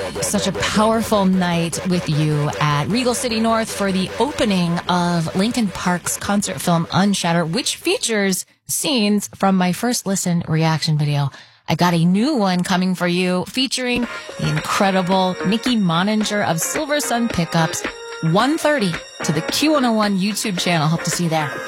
such a powerful night with you at Regal City North for the opening of Linkin Park's concert film Unshattered, which features scenes from my first listen reaction video. I got a new one coming for you featuring the incredible Nikki Moninger of Silver Sun Pickups, 1:30 to the Q101 YouTube channel. Hope to see you there.